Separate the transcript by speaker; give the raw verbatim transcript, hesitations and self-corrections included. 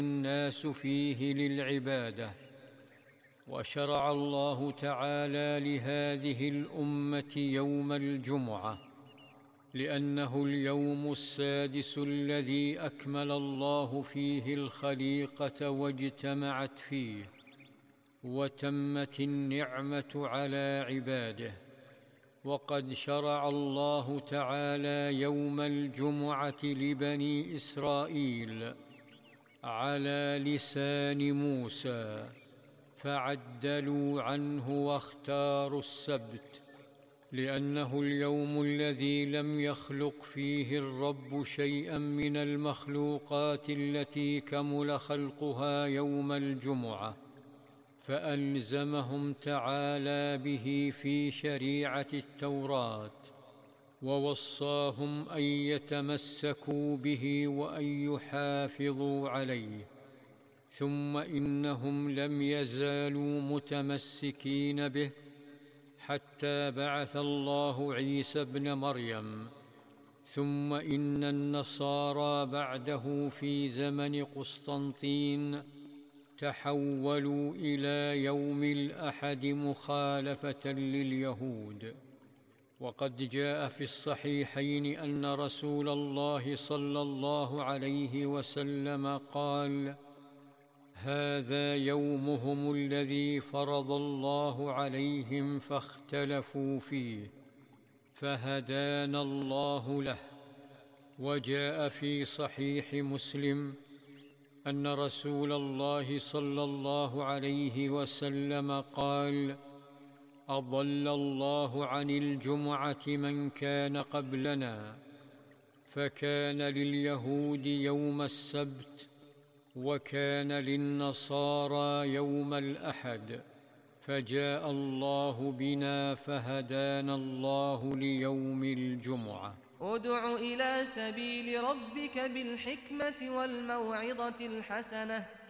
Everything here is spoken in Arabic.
Speaker 1: الناس فيه للعبادة. وشرع الله تعالى لهذه الأمة يوم الجمعة لأنه اليوم السادس الذي أكمل الله فيه الخليقة واجتمعت فيه وتمت النعمة على عباده. وقد شرع الله تعالى يوم الجمعة لبني إسرائيل على لسان موسى، فعدلوا عنه واختاروا السبت، لأنه اليوم الذي لم يخلق فيه الرب شيئا من المخلوقات التي كمل خلقها يوم الجمعة، فألزمهم تعالى به في شريعة التوراة، ووصاهم أن يتمسكوا به وأن يحافظوا عليه. ثم إنهم لم يزالوا متمسكين به حتى بعث الله عيسى ابن مريم. ثم إن النصارى بعده في زمن قسطنطين تحولوا إلى يوم الأحد مخالفة لليهود. وقد جاء في الصحيحين أن رسول الله صلى الله عليه وسلم قال: هذا يومهم الذي فرض الله عليهم فاختلفوا فيه، فهدانا الله له. وجاء في صحيح مسلم أن رسول الله صلى الله عليه وسلم قال: أضل الله عن الجمعة من كان قبلنا، فكان لليهود يوم السبت، وكان للنصارى يوم الأحد، فجاء الله بنا فهدانا الله ليوم الجمعة.
Speaker 2: ادع إلى سبيل ربك بالحكمة والموعظة الحسنة